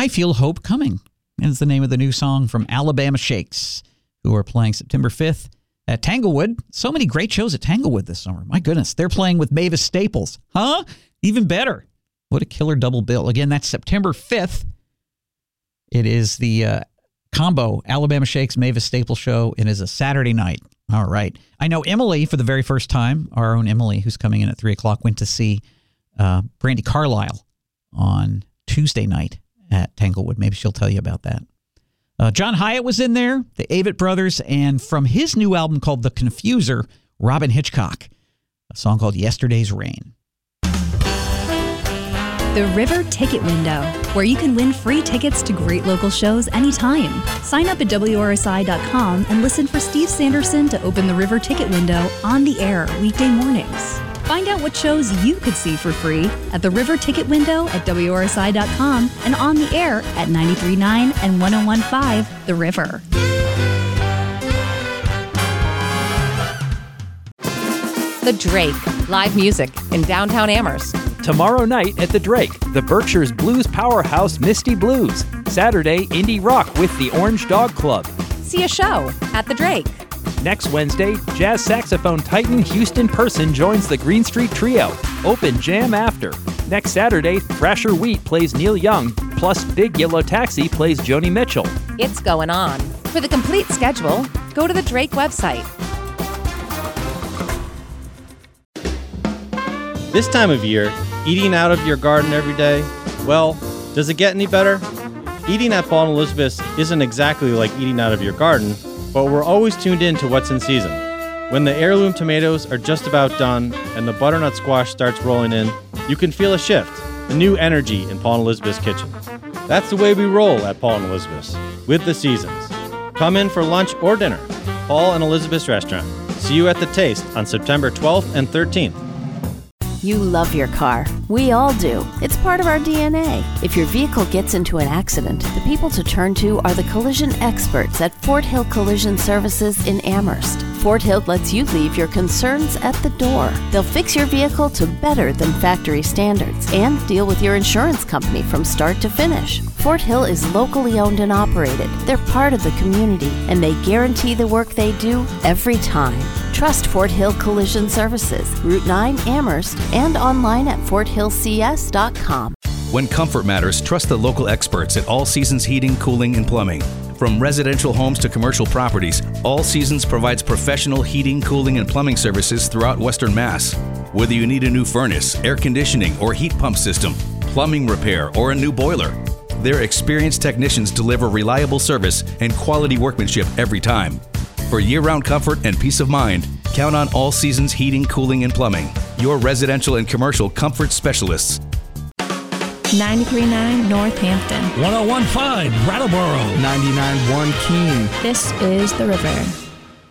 I Feel Hope Coming is the name of the new song from Alabama Shakes, who are playing September 5th at Tanglewood. So many great shows at Tanglewood this summer. My goodness. They're playing with Mavis Staples. Huh? Even better. What a killer double bill. Again, that's September 5th. It is the combo Alabama Shakes Mavis Staples show. It is a Saturday night. All right. I know Emily, for the very first time, our own Emily, who's coming in at 3 o'clock, went to see Brandi Carlile on Tuesday night at Tanglewood. Maybe she'll tell you about that. John Hyatt was in there, the Avett Brothers, and from his new album called The Confuser, Robin Hitchcock, a song called Yesterday's Rain. The River Ticket Window, where you can win free tickets to great local shows anytime. Sign up at WRSI.com and listen for Steve Sanderson to open the River Ticket Window on the air weekday mornings. Find out what shows you could see for free at the River Ticket Window at WRSI.com and on the air at 93.9 and 101.5 The River. The Drake, live music in downtown Amherst. Tomorrow night at the Drake, the Berkshire's blues powerhouse Misty Blues. Saturday, indie rock with the Orange Dog Club. See a show at the Drake. Next Wednesday, jazz saxophone titan Houston Person joins the Green Street Trio. Open jam after. Next Saturday, Thrasher Wheat plays Neil Young, plus Big Yellow Taxi plays Joni Mitchell. It's going on. For the complete schedule, go to the Drake website. This time of year, eating out of your garden every day, well, does it get any better? Eating at Paul and Elizabeth's isn't exactly like eating out of your garden, but we're always tuned in to what's in season. When the heirloom tomatoes are just about done and the butternut squash starts rolling in, you can feel a shift, a new energy in Paul and Elizabeth's kitchen. That's the way we roll at Paul and Elizabeth's, with the seasons. Come in for lunch or dinner. Paul and Elizabeth's Restaurant. See you at the Taste on September 12th and 13th. You love your car. We all do. It's part of our DNA. If your vehicle gets into an accident, the people to turn to are the collision experts at Fort Hill Collision Services in Amherst. Fort Hill lets you leave your concerns at the door. They'll fix your vehicle to better than factory standards and deal with your insurance company from start to finish. Fort Hill is locally owned and operated. They're part of the community, and they guarantee the work they do every time. Trust Fort Hill Collision Services, Route 9 Amherst, and online at forthillcs.com. When comfort matters, trust the local experts at All Seasons Heating, Cooling, and Plumbing. From residential homes to commercial properties, All Seasons provides professional heating, cooling, and plumbing services throughout Western Mass. Whether you need a new furnace, air conditioning, or heat pump system, plumbing repair, or a new boiler, their experienced technicians deliver reliable service and quality workmanship every time. For year-round comfort and peace of mind, count on All Seasons Heating, Cooling, and Plumbing, your residential and commercial comfort specialists. 93.9 Northampton. 101.5 Brattleboro. 99.1 Keene. This is The River.